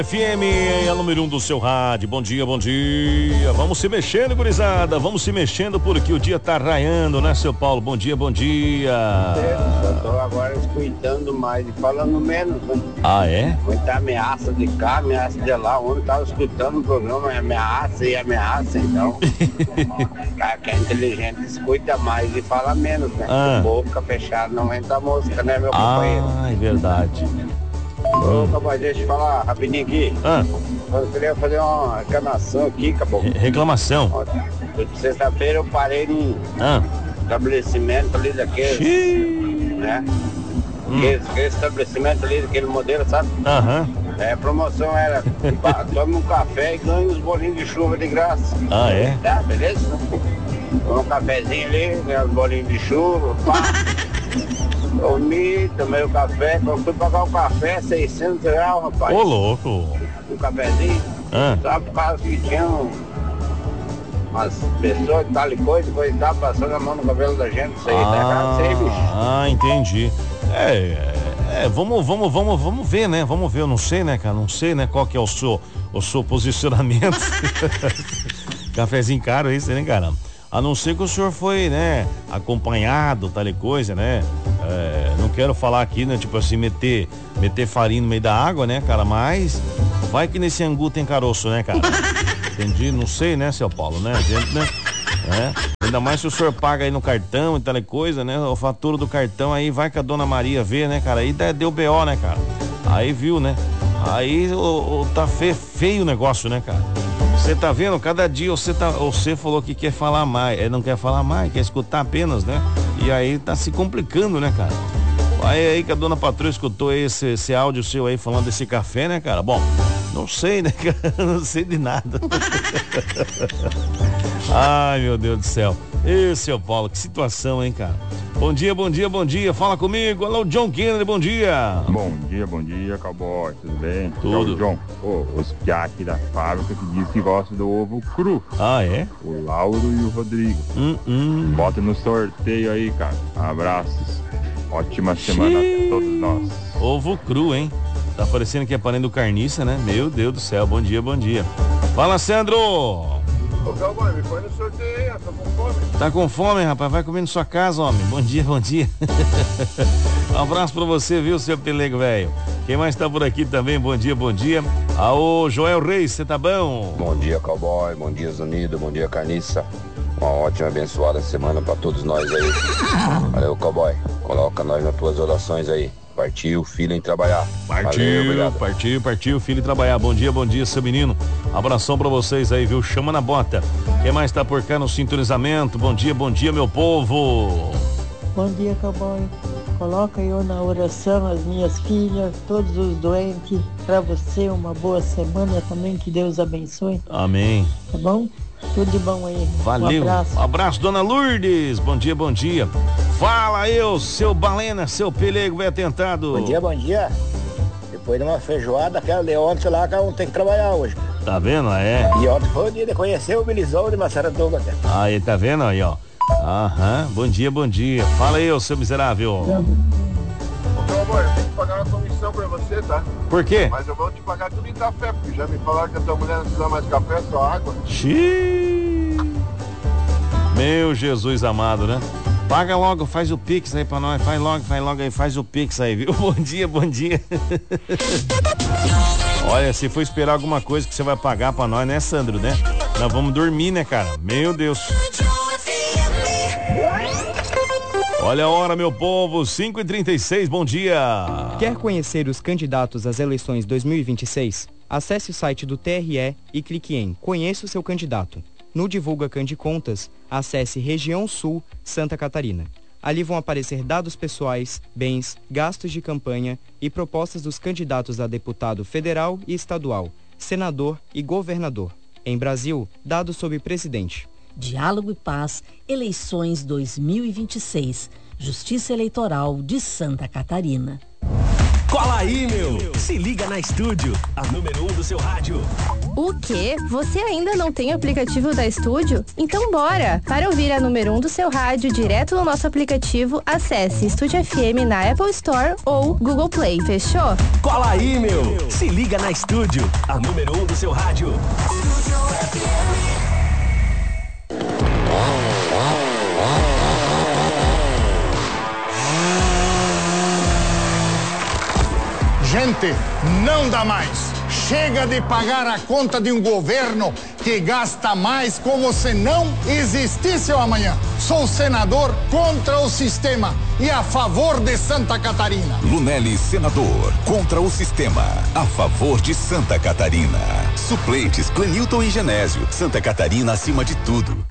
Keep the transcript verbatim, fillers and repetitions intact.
F M é a número um do seu rádio. Bom dia, bom dia. Vamos se mexendo, gurizada. Vamos se mexendo porque o dia tá raiando, né, seu Paulo? Bom dia, bom dia. Eu tô agora escutando mais e falando menos, né? Ah, é? Muita ameaça de cá, ameaça de lá. Ontem tava escutando o programa, ameaça e ameaça, então. O cara que é inteligente escuta mais e fala menos, né? Ah. Boca fechada não entra mosca, né, meu companheiro? Ah, é verdade. Ô, capaz, deixa eu falar rapidinho aqui. Ah. Eu queria fazer uma reclamação aqui, acabou. Reclamação. Sexta-feira eu parei num ah. estabelecimento ali daqueles, Xiii. né? Hum. Aquele, aquele estabelecimento ali, daquele modelo, sabe? Aham. É, a promoção era, tome um café e ganhe uns bolinhos de chuva de graça. Ah, é? Tá, beleza? Toma um cafezinho ali, ganha uns bolinhos de chuva, pá. Comi, tomei o café, quando fui pagar o café, seiscentos reais, rapaz. Ô, louco. Um cafezinho, Ah. só por causa que tinham umas pessoas de tal e coisa, depois tava passando a mão no cabelo da gente, isso aí, ah, tá caro, bicho. Ah, entendi. É, é, é, vamos, vamos, vamos, vamos ver, né? Vamos ver, eu não sei, né, cara? Não sei, né, qual que é o seu, o seu posicionamento. Cafezinho caro isso, né, caramba? A não ser que o senhor foi, né, acompanhado, tal e coisa, né? É, não quero falar aqui, né, tipo assim, meter, meter farinha no meio da água, né, cara? Mas vai que nesse angu tem caroço, né, cara? Entendi, não sei, né, seu Paulo, né? A gente, né? É. Ainda mais se o senhor paga aí no cartão e tal e coisa, né? A fatura do cartão aí vai que a dona Maria vê, né, cara? Aí deu B O, né, cara? Aí viu, né? Aí o, o, tá feio, feio o negócio, né, cara? Você tá vendo? Cada dia você, tá, você falou que quer falar mais, é, não quer falar mais, quer escutar apenas, né? E aí tá se complicando, né, cara? Aí aí que a dona Patroa escutou esse, esse áudio seu aí falando desse café, né, cara? Bom, não sei, né, cara? Não sei de nada. Ai, meu Deus do céu. Ê, seu Paulo, que situação, hein, cara? Bom dia, bom dia, bom dia. Fala comigo. Alô, John Kennedy, bom dia. Bom dia, bom dia, cowboy. Tudo bem? Tudo. John, oh, os piá aqui da fábrica que diz que gosta do ovo cru. Ah, é? O Lauro e o Rodrigo. Hum, hum. Bota no sorteio aí, cara. Abraços. Ótima semana a todos nós. Ovo cru, hein? Tá parecendo que é parente do carniça, né? Meu Deus do céu. Bom dia, bom dia. Fala, Sandro. Ô, Calma, me põe no sorteio aí, tô com fome. Tá com fome, rapaz? Vai comer na sua casa, homem. Bom dia, bom dia. Um abraço pra você, viu, seu pelego, velho. Quem mais tá por aqui também? Bom dia, bom dia. Aô, Joel Reis, você tá bom? Bom dia, cowboy. Bom dia, Zunido. Bom dia, Carniça. Uma ótima, abençoada semana pra todos nós aí. Valeu, cowboy. Coloca nós nas tuas orações aí. Partiu, filho, em trabalhar. Partiu, Valeu, partiu, partiu, filho, em trabalhar. Bom dia, bom dia, seu menino. Abração pra vocês aí, viu? Chama na bota. Quem mais tá por cá no sintonizamento? Bom dia, bom dia, meu povo. Bom dia, cowboy. Coloca eu na oração as minhas filhas, todos os doentes. Pra você, uma boa semana também. Que Deus abençoe. Amém. Tá bom? Tudo de bom aí. Valeu. Um abraço. Um abraço, dona Lourdes. Bom dia, bom dia. Fala eu, seu balena, seu pelego bem atentado. Bom dia, bom dia. Depois de uma feijoada, aquela de ontem lá, que eu tenho que trabalhar hoje. Tá vendo? É. E ontem foi o dia de conhecer o Bilizão de Massaranduba. Aí, tá vendo aí, ó. Aham. Bom dia, bom dia. Fala aí, seu miserável. Ô, amor, eu tenho que pagar uma comissão pra você, tá? Por quê? Mas eu vou te pagar tudo em café, porque já me falaram que a tua mulher não precisa mais de café, só água. Xiii. Meu Jesus amado, né? Paga logo, faz o Pix aí pra nós. Faz logo, faz logo aí, faz o Pix aí, viu? Bom dia, bom dia. Olha, se for esperar alguma coisa que você vai pagar pra nós, né, Sandro, né? Nós vamos dormir, né, cara? Meu Deus. Olha a hora, meu povo, cinco e trinta e seis, bom dia. Quer conhecer os candidatos às eleições dois mil e vinte e seis? Acesse o site do T R E e clique em Conheça o seu candidato. No Divulga Candicontas, acesse Região Sul, Santa Catarina. Ali vão aparecer dados pessoais, bens, gastos de campanha e propostas dos candidatos a deputado federal e estadual, senador e governador. Em Brasil, dados sobre presidente. Diálogo e Paz, eleições dois mil e vinte e seis, Justiça Eleitoral de Santa Catarina. Cola aí, meu! Se liga na Estúdio, a número um do seu rádio. O quê? Você ainda não tem o aplicativo da Estúdio? Então bora! Para ouvir a número um do seu rádio direto no nosso aplicativo, acesse Estúdio F M na Apple Store ou Google Play. Fechou? Cola aí, meu! Se liga na Estúdio, a número um do seu rádio. Gente, não dá mais. Chega de pagar a conta de um governo que gasta mais como se não existisse o amanhã. Sou senador contra o sistema e a favor de Santa Catarina. Lunelli, senador, contra o sistema, a favor de Santa Catarina. Suplentes, Clenilton e Genésio. Santa Catarina acima de tudo.